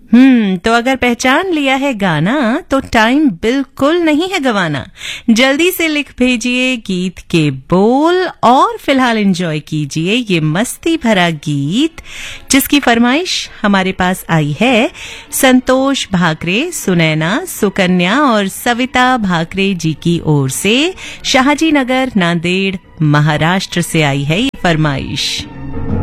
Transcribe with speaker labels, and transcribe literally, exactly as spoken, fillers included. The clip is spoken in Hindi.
Speaker 1: हम्म तो अगर पहचान लिया है गाना तो टाइम बिल्कुल नहीं है गवाना। जल्दी से लिख भेजिए गीत के बोल और फिलहाल एंजॉय कीजिए ये मस्ती भरा गीत जिसकी फरमाइश हमारे पास आई है संतोष भाकरे, सुनैना, सुकन्या और सविता भाकरे जी की ओर से। शाहजी नगर, नांदेड़, महाराष्ट्र से आई है ये फरमाइश।